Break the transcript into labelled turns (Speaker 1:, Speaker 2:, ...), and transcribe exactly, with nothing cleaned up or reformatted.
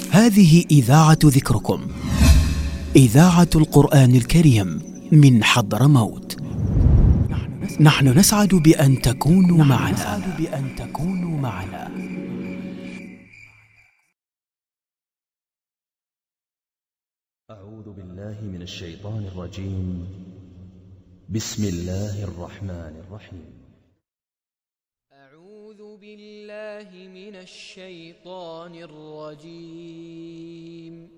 Speaker 1: هذه إذاعة ذكركم، إذاعة القرآن الكريم من حضرموت. نحن نسعد بأن تكونوا معنا. بأن تكونوا معنا.
Speaker 2: أعوذ بالله من الشيطان الرجيم. بسم الله الرحمن الرحيم.
Speaker 3: أعوذ بالله من الشيطان الرجيم.